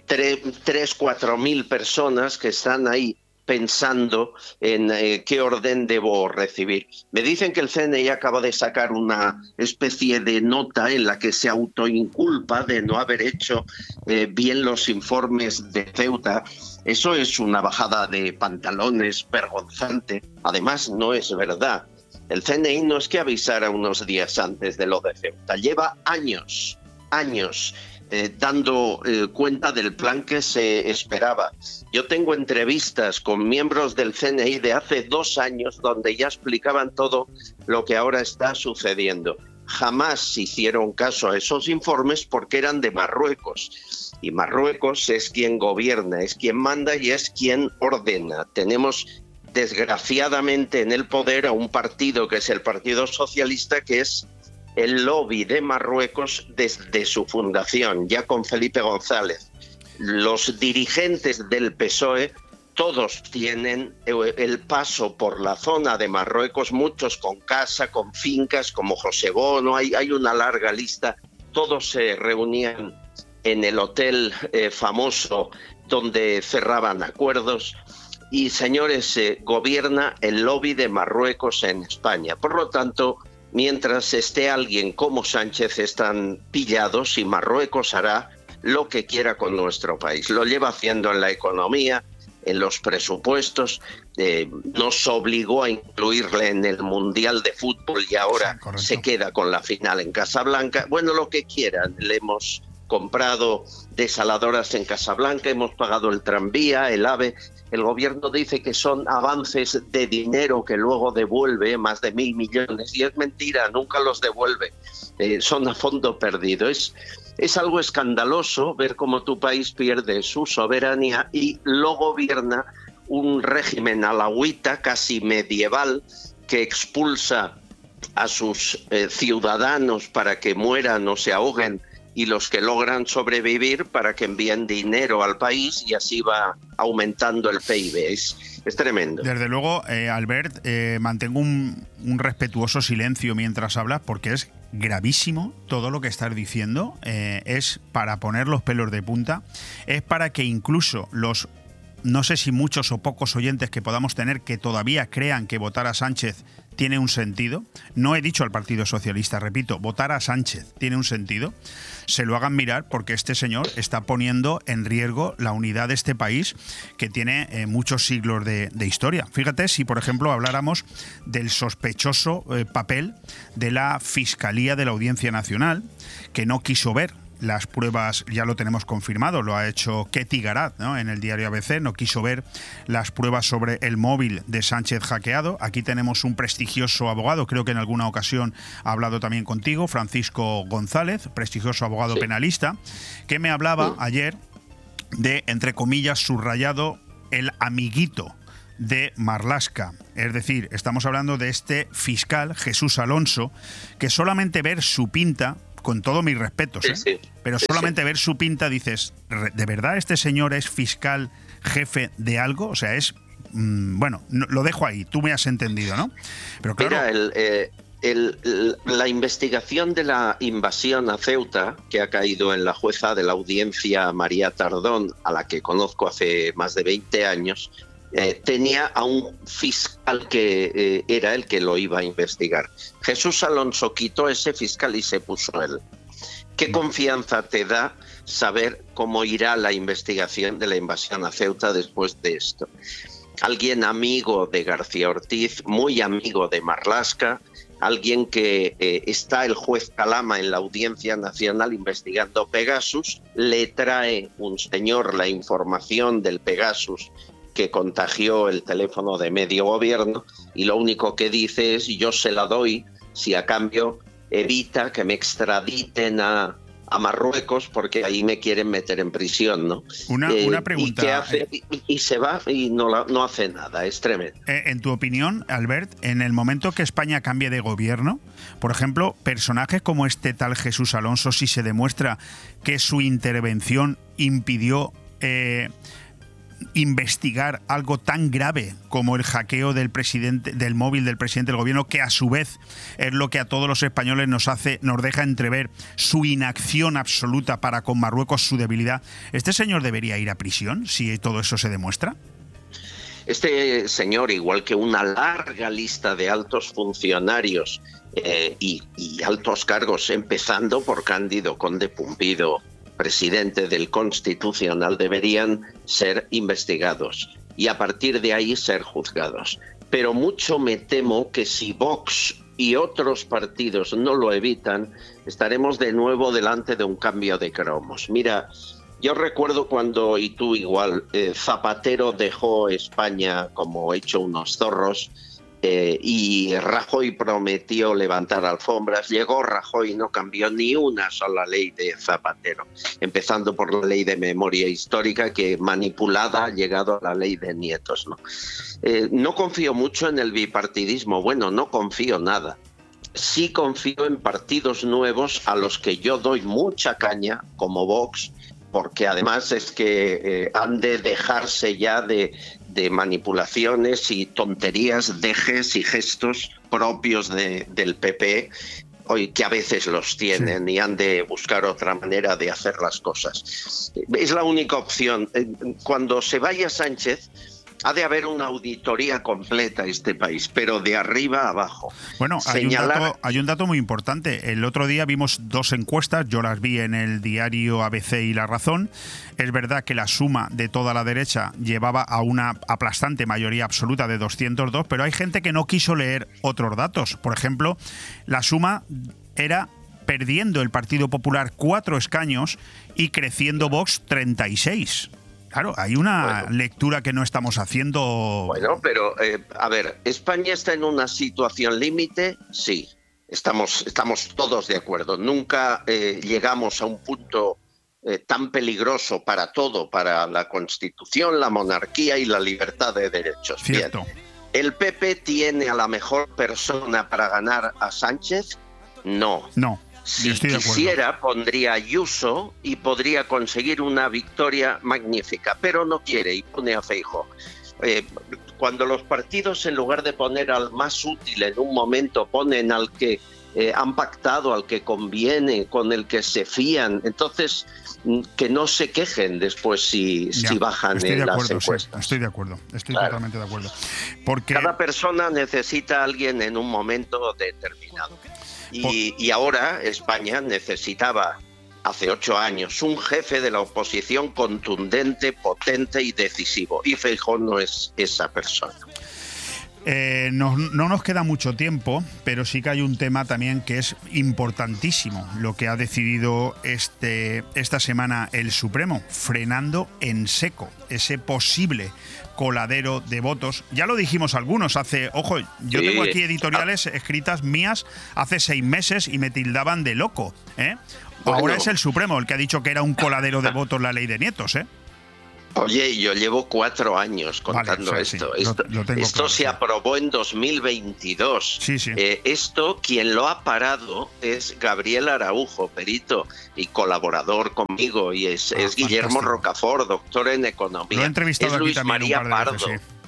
tres, cuatro mil personas que están ahí pensando en eh, qué orden debo recibir. Me dicen que el C N I acaba de sacar una especie de nota en la que se autoinculpa de no haber hecho eh, bien los informes de Ceuta. Eso es una bajada de pantalones vergonzante. Además, no es verdad. El C N I no es que avisara unos días antes de lo de Ceuta. Lleva años, años Eh, dando eh, cuenta del plan que se esperaba. Yo tengo entrevistas con miembros del C N I de hace dos años donde ya explicaban todo lo que ahora está sucediendo. Jamás hicieron caso a esos informes porque eran de Marruecos. Y Marruecos es quien gobierna, es quien manda y es quien ordena. Tenemos desgraciadamente en el poder a un partido que es el Partido Socialista, que es el lobby de Marruecos desde su fundación, ya con Felipe González. Los dirigentes del P S O E, todos tienen el paso por la zona de Marruecos, muchos con casa, con fincas, como José Bono, hay, hay una larga lista. Todos se reunían en el hotel eh, famoso donde cerraban acuerdos. Y, señores, eh, gobierna el lobby de Marruecos en España. Por lo tanto, mientras esté alguien como Sánchez, están pillados y Marruecos hará lo que quiera con nuestro país. Lo lleva haciendo en la economía, en los presupuestos, eh, nos obligó a incluirle en el Mundial de Fútbol y ahora sí, se queda con la final en Casablanca. Bueno, lo que quieran, le hemos comprado desaladoras en Casablanca, hemos pagado el tranvía, el AVE. El gobierno dice que son avances de dinero que luego devuelve, más de mil millones, y es mentira, nunca los devuelve, eh, son a fondo perdido. Es, es algo escandaloso ver cómo tu país pierde su soberanía y lo gobierna un régimen alauita, casi medieval, que expulsa a sus eh, ciudadanos para que mueran o se ahoguen, y los que logran sobrevivir para que envíen dinero al país, y así va aumentando el P I B. Es, es tremendo. Desde luego, eh, Albert, eh, mantengo un, un respetuoso silencio mientras hablas, porque es gravísimo todo lo que estás diciendo. Eh, es para poner los pelos de punta. Es para que incluso los, no sé si muchos o pocos oyentes que podamos tener que todavía crean que votar a Sánchez tiene un sentido. No he dicho al Partido Socialista, repito, votar a Sánchez tiene un sentido. Se lo hagan mirar, porque este señor está poniendo en riesgo la unidad de este país, que tiene eh, muchos siglos de, de historia. Fíjate, si por ejemplo habláramos del sospechoso eh, papel de la Fiscalía de la Audiencia Nacional, que no quiso ver las pruebas, ya lo tenemos confirmado, lo ha hecho Ketty Garat, ¿no?, en el diario A B C, no quiso ver las pruebas sobre el móvil de Sánchez hackeado. Aquí tenemos un prestigioso abogado, creo que en alguna ocasión ha hablado también contigo, Francisco González, prestigioso abogado sí. penalista, que me hablaba sí. ayer de, entre comillas, subrayado, el amiguito de Marlaska. Es decir, estamos hablando de este fiscal, Jesús Alonso, que solamente ver su pinta, con todos mis respetos, ¿eh? sí, sí. pero solamente sí, sí. ver su pinta dices, ¿de verdad este señor es fiscal jefe de algo? O sea, es... Mmm, bueno, no, lo dejo ahí, tú me has entendido, ¿no? Pero claro... Mira, el, eh, el, el, la investigación de la invasión a Ceuta, que ha caído en la jueza de la audiencia María Tardón, a la que conozco hace más de veinte años, eh, tenía a un fiscal que eh, era el que lo iba a investigar. Jesús Alonso quitó ese fiscal y se puso él. ¿Qué confianza te da saber cómo irá la investigación de la invasión a Ceuta después de esto? Alguien amigo de García Ortiz, muy amigo de Marlaska, alguien que eh, está el juez Calama en la Audiencia Nacional investigando Pegasus, le trae un señor la información del Pegasus que contagió el teléfono de medio gobierno y lo único que dice es yo se la doy si a cambio evita que me extraditen a, a Marruecos porque ahí me quieren meter en prisión, ¿no? Una, eh, una pregunta. ¿Y, qué hace? y, y se va y no, la, no hace nada, es tremendo. Eh, en tu opinión, Albert, en el momento que España cambie de gobierno, por ejemplo, personajes como este tal Jesús Alonso, si se demuestra que su intervención impidió eh, investigar algo tan grave como el hackeo del presidente del móvil del presidente del gobierno, que a su vez es lo que a todos los españoles nos hace, nos deja entrever su inacción absoluta para con Marruecos, su debilidad. ¿Este señor debería ir a prisión si todo eso se demuestra? Este señor, igual que una larga lista de altos funcionarios eh, y, y altos cargos, empezando por Cándido Conde Pumpido, presidente del Constitucional, deberían ser investigados y a partir de ahí ser juzgados. Pero mucho me temo que si Vox y otros partidos no lo evitan, estaremos de nuevo delante de un cambio de cromos. Mira, yo recuerdo cuando, y tú igual, eh, Zapatero dejó España como hecho unos zorros, Eh, y Rajoy prometió levantar alfombras. Llegó Rajoy y no cambió ni una sola ley de Zapatero, empezando por la ley de memoria histórica que manipulada ha llegado a la ley de nietos, ¿no? Eh, no confío mucho en el bipartidismo, bueno, no confío nada. Sí confío en partidos nuevos a los que yo doy mucha caña, como Vox, porque además es que eh, han de dejarse ya de, de manipulaciones y tonterías, dejes y gestos propios de, del P P, hoy que a veces los tienen, sí, y han de buscar otra manera de hacer las cosas. Es la única opción. Cuando se vaya Sánchez, ha de haber una auditoría completa a este país, pero de arriba a abajo. Bueno, Señalar... hay, un dato, hay un dato muy importante. El otro día vimos dos encuestas, yo las vi en el diario A B C y La Razón. Es verdad que la suma de toda la derecha llevaba a una aplastante mayoría absoluta de doscientos dos, pero hay gente que no quiso leer otros datos. Por ejemplo, la suma era perdiendo el Partido Popular cuatro escaños y creciendo Vox treinta y seis. Claro, hay una bueno, lectura que no estamos haciendo. Bueno, pero eh, a ver, ¿España está en una situación límite? Sí, estamos, estamos todos de acuerdo. Nunca eh, llegamos a un punto eh, tan peligroso para todo, para la Constitución, la monarquía y la libertad de derechos. Cierto. Bien. ¿El P P tiene a la mejor persona para ganar a Sánchez? No. No. Si quisiera, pondría a Ayuso y podría conseguir una victoria magnífica, pero no quiere y pone a Feijóo. Eh, cuando los partidos, en lugar de poner al más útil en un momento, ponen al que eh, han pactado, al que conviene, con el que se fían, entonces que no se quejen después si, ya, si bajan en acuerdo, las encuestas. Sí, estoy de acuerdo, estoy claro. totalmente de acuerdo. Porque cada persona necesita a alguien en un momento determinado. Y, y ahora España necesitaba, hace ocho años, un jefe de la oposición contundente, potente y decisivo. Y Feijóo no es esa persona. Eh, no, no nos queda mucho tiempo, pero sí que hay un tema también que es importantísimo, lo que ha decidido este, esta semana el Supremo, frenando en seco ese posible coladero de votos. Ya lo dijimos algunos hace... Ojo, yo sí. tengo aquí editoriales escritas mías hace seis meses y me tildaban de loco, ¿eh? Bueno. Ahora es el Supremo el que ha dicho que era un coladero de votos la ley de nietos, ¿eh? Oye, yo llevo cuatro años contando vale, o sea, esto. Sí, esto lo, lo esto claro, se sí. aprobó en dos mil veintidós. Sí, sí. Eh, esto, quien lo ha parado es Gabriel Araujo, perito y colaborador conmigo, y es, ah, es Guillermo Rocafort, doctor en economía. Lo he entrevistado es Luis aquí también María un par de Pardo. veces, sí.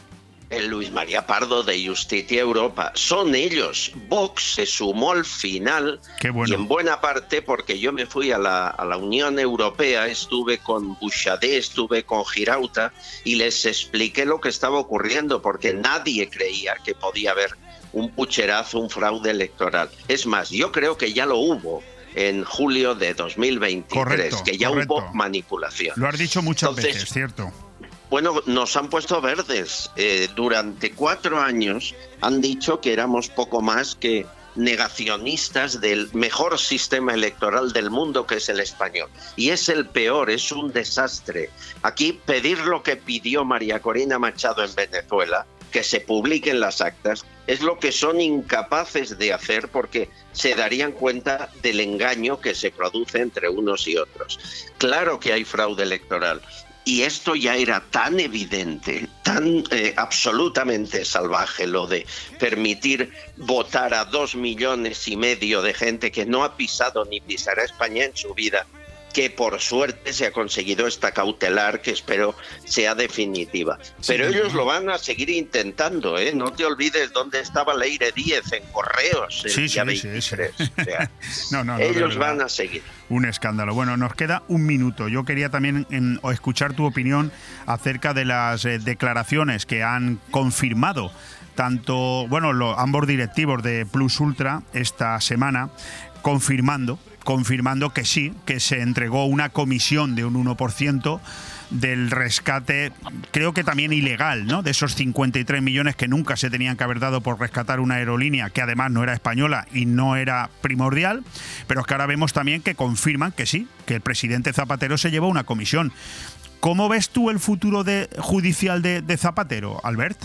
el Luis María Pardo de Justicia Europa. Son ellos. Vox se sumó al final. Qué bueno. Y en buena parte porque yo me fui a la, a la Unión Europea, estuve con Bouchardet, estuve con Girauta y les expliqué lo que estaba ocurriendo porque nadie creía que podía haber un pucherazo, un fraude electoral. Es más, yo creo que ya lo hubo en julio de dos mil veintitrés, correcto, que ya correcto. hubo manipulación. Lo has dicho muchas Entonces, veces, ¿cierto? Bueno, nos han puesto verdes. Eh, durante cuatro años han dicho que éramos poco más que negacionistas del mejor sistema electoral del mundo, que es el español. Y es el peor, es un desastre. Aquí pedir lo que pidió María Corina Machado en Venezuela, que se publiquen las actas, es lo que son incapaces de hacer porque se darían cuenta del engaño que se produce entre unos y otros. Claro que hay fraude electoral. Y esto ya era tan evidente, tan eh, absolutamente salvaje, lo de permitir votar a dos millones y medio de gente que no ha pisado ni pisará España en su vida, que por suerte se ha conseguido esta cautelar que espero sea definitiva. Pero sí, ellos lo van a seguir intentando, ¿eh? No te olvides dónde estaba Leire Díez en Correos el sí, día sí, veintitrés. Sí, sí. O sea, no, no, no, ellos van a seguir. Un escándalo. Bueno, nos queda un minuto. Yo quería también en, escuchar tu opinión acerca de las eh, declaraciones que han confirmado tanto, bueno, los, ambos directivos de Plus Ultra esta semana, confirmando confirmando que sí, que se entregó una comisión de un uno por ciento del rescate, creo que también ilegal, ¿no? De esos cincuenta y tres millones que nunca se tenían que haber dado por rescatar una aerolínea que además no era española y no era primordial, pero es que ahora vemos también que confirman que sí, que el presidente Zapatero se llevó una comisión. ¿Cómo ves tú el futuro de, judicial de, de Zapatero, Albert?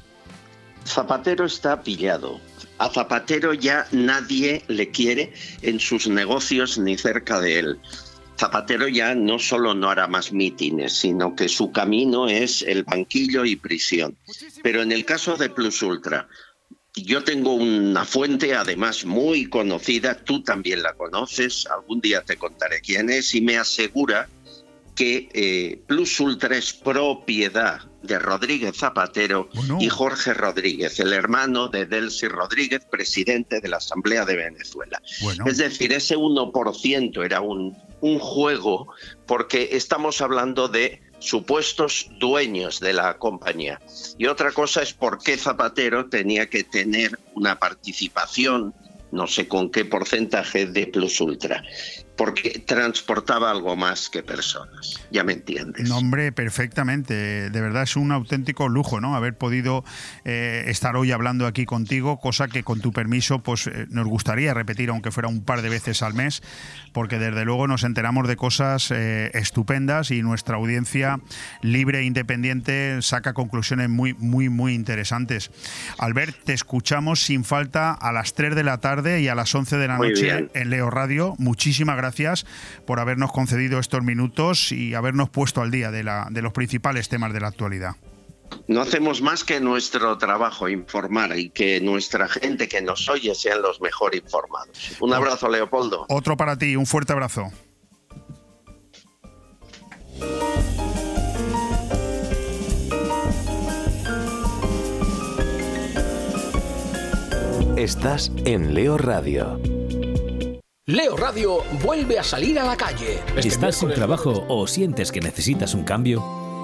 Zapatero está pillado. A Zapatero ya nadie le quiere en sus negocios ni cerca de él. Zapatero ya no solo no hará más mítines, sino que su camino es el banquillo y prisión. Pero en el caso de Plus Ultra, yo tengo una fuente además muy conocida, tú también la conoces, algún día te contaré quién es, y me asegura que eh, Plus Ultra es propiedad de Rodríguez Zapatero bueno. y Jorge Rodríguez, el hermano de Delcy Rodríguez, presidente de la Asamblea de Venezuela. Bueno. Es decir, ese uno por ciento era un, un juego porque estamos hablando de supuestos dueños de la compañía. Y otra cosa es por qué Zapatero tenía que tener una participación, no sé con qué porcentaje, de Plus Ultra. Porque transportaba algo más que personas, ya me entiendes. No, hombre, perfectamente. De verdad es un auténtico lujo, ¿no? Haber podido eh, estar hoy hablando aquí contigo, cosa que con tu permiso pues eh, nos gustaría repetir, aunque fuera un par de veces al mes, porque desde luego nos enteramos de cosas eh, estupendas y nuestra audiencia libre e independiente saca conclusiones muy, muy, muy interesantes. Albert, te escuchamos sin falta a las tres de la tarde y a las once de la muy noche bien. En Leo Radio. Muchísimas gracias. Gracias por habernos concedido estos minutos y habernos puesto al día de, la, de los principales temas de la actualidad. No hacemos más que nuestro trabajo, informar, y que nuestra gente que nos oye sean los mejor informados. Un abrazo, Leopoldo. Otro para ti, un fuerte abrazo. Estás en Leo Radio. Leo Radio vuelve a salir a la calle. Este ¿Estás sin trabajo o sientes que necesitas un cambio?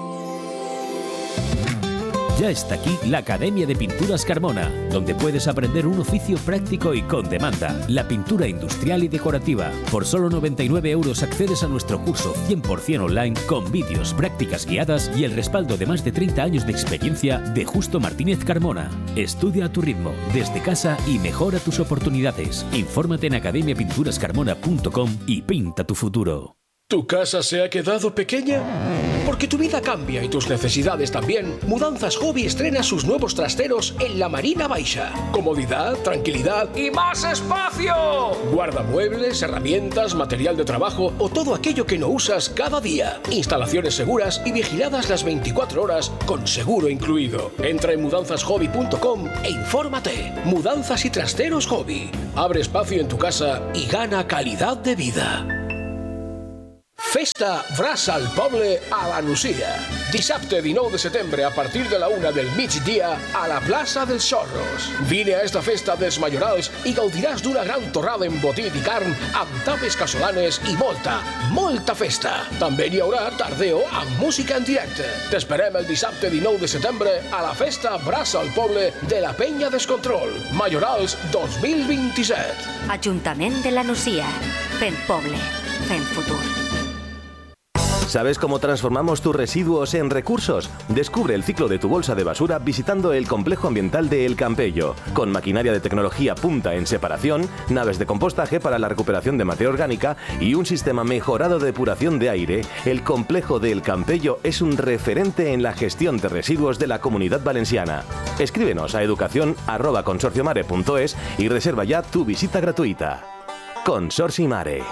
Ya está aquí la Academia de Pinturas Carmona, donde puedes aprender un oficio práctico y con demanda, la pintura industrial y decorativa. Por solo noventa y nueve euros accedes a nuestro curso cien por ciento online con vídeos, prácticas guiadas y el respaldo de más de treinta años de experiencia de Justo Martínez Carmona. Estudia a tu ritmo, desde casa y mejora tus oportunidades. Infórmate en academia pinturas carmona punto com y pinta tu futuro. ¿Tu casa se ha quedado pequeña? Porque tu vida cambia y tus necesidades también. Mudanzas Hobby estrena sus nuevos trasteros en la Marina Baixa. Comodidad, tranquilidad y más espacio. Guardamuebles, herramientas, material de trabajo o todo aquello que no usas cada día. Instalaciones seguras y vigiladas las veinticuatro horas con seguro incluido. Entra en mudanzas hobby punto com e infórmate. Mudanzas y trasteros Hobby. Abre espacio en tu casa y gana calidad de vida. Festa Brasa al Poble a la Nucia. Dissabte dinou de setembre a partir de la una del migdia a la plaça dels Xorros. Vine a esta festa dels Majorals i gaudiràs d'una gran torrada embotit i carn amb tapes casolanes i molta, molta festa. També n'hi haurà tardeo amb música en directe. T'esperem el dissabte dinou de setembre a la Festa Brasa al Poble de la Penya Descontrol. Majorals dos mil vint-i-set. Ajuntament de la Nucia. Fent poble. Fent futur. ¿Sabes cómo transformamos tus residuos en recursos? Descubre el ciclo de tu bolsa de basura visitando el complejo ambiental de El Campello, con maquinaria de tecnología punta en separación, naves de compostaje para la recuperación de materia orgánica y un sistema mejorado de depuración de aire. El complejo de El Campello es un referente en la gestión de residuos de la Comunidad Valenciana. Escríbenos a educación arroba consorciomare punto es y reserva ya tu visita gratuita. Consorcio Mare.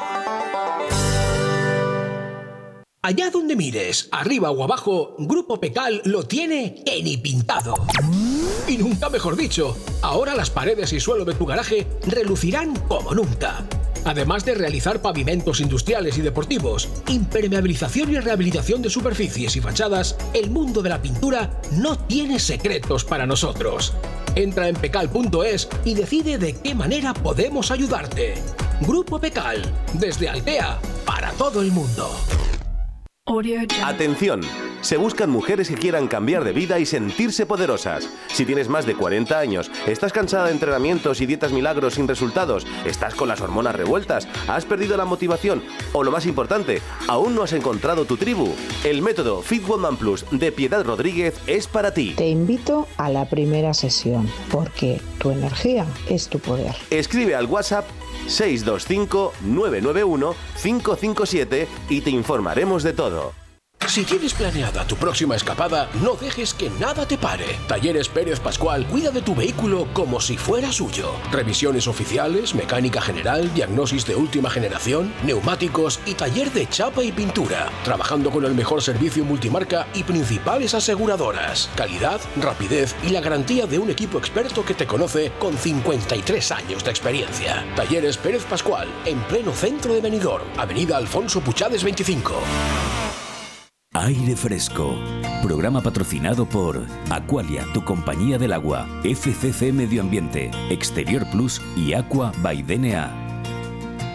Allá donde mires, arriba o abajo, Grupo Pecal lo tiene en y pintado. Y nunca mejor dicho, ahora las paredes y suelo de tu garaje relucirán como nunca. Además de realizar pavimentos industriales y deportivos, impermeabilización y rehabilitación de superficies y fachadas, el mundo de la pintura no tiene secretos para nosotros. Entra en pecal punto es y decide de qué manera podemos ayudarte. Grupo Pecal, desde Altea, para todo el mundo. Atención, se buscan mujeres que quieran cambiar de vida y sentirse poderosas. Si tienes más de cuarenta años, estás cansada de entrenamientos y dietas milagros sin resultados, estás con las hormonas revueltas, has perdido la motivación o, lo más importante, aún no has encontrado tu tribu, el método Fit Woman Plus de Piedad Rodríguez es para ti. Te invito a la primera sesión, porque tu energía es tu poder. Escribe al WhatsApp seis dos cinco nueve nueve uno cinco cinco siete y te informaremos de todo. Si tienes planeada tu próxima escapada, no dejes que nada te pare. Talleres Pérez Pascual cuida de tu vehículo como si fuera suyo. Revisiones oficiales, mecánica general, diagnosis de última generación, neumáticos y taller de chapa y pintura. Trabajando con el mejor servicio multimarca y principales aseguradoras. Calidad, rapidez y la garantía de un equipo experto que te conoce con cincuenta y tres años de experiencia. Talleres Pérez Pascual, en pleno centro de Benidorm, Avenida Alfonso Puchades veinticinco. Aire Fresco, programa patrocinado por Aqualia, tu compañía del agua, F C C Medio Ambiente, Exterior Plus y Aqua by D N A.